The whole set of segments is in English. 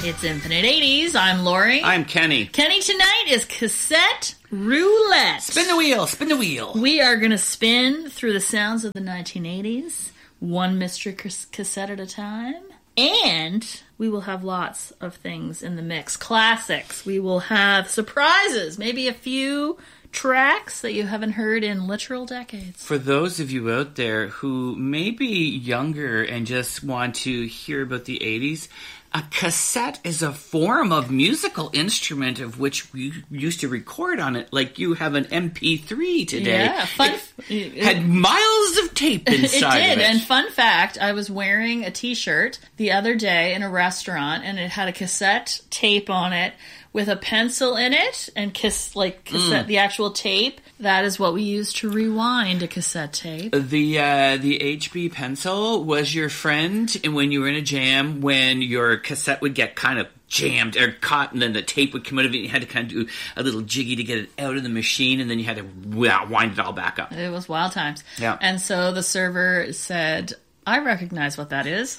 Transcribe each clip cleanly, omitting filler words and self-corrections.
It's Infinite 80s. I'm Lori. I'm Kenny. Kenny, tonight is Cassette Roulette. Spin the wheel, spin the wheel. We are going to spin through the sounds of the 1980s, one mystery cassette at a time. And we will have lots of things in the mix. Classics. We will have surprises. Maybe a few tracks that you haven't heard in literal decades. For those of you out there who may be younger and just want to hear about the 80s, a cassette is a form of musical instrument of which we used to record on it, like you have an MP3 today. Yeah, it had miles of tape inside it did, of it. And fun fact, I was wearing a t-shirt the other day in a restaurant, and it had a cassette tape on it with a pencil in it, and cassette, the actual tape. That is what we used to rewind a cassette tape. The HB pencil was your friend, and when you were in a jam, when your cassette would get kind of jammed or caught, and then the tape would come out of it, and you had to kind of do a little jiggy to get it out of the machine, and then you had to wind it all back up. It was wild times. Yeah. And so the server said, I recognize what that is.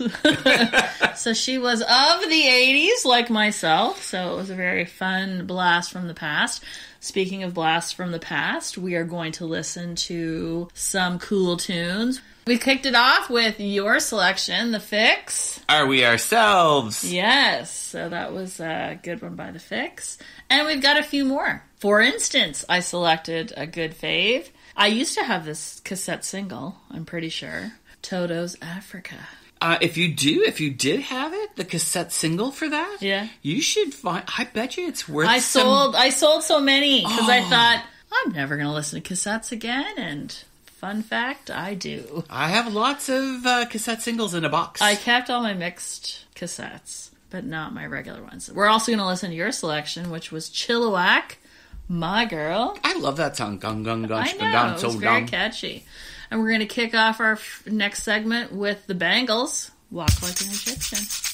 So she was of the 80s, like myself. So it was a very fun blast from the past. Speaking of blasts from the past, we are going to listen to some cool tunes. We kicked it off with your selection, The Fix. Are we ourselves? Yes. So that was a good one by The Fix. And we've got a few more. For instance, I selected a good fave. I used to have this cassette single, I'm pretty sure. Toto's Africa. If you did have it, the cassette single for that, yeah, you should find. I bet you it's worth. I sold so many because I thought I'm never going to listen to cassettes again. And fun fact, I do. I have lots of cassette singles in a box. I kept all my mixed cassettes, but not my regular ones. We're also going to listen to your selection, which was Chilliwack, My Girl. I love that song. Gung gung gung. I know, it was very catchy. And we're going to kick off our next segment with the Bangles, Walk Like an Egyptian.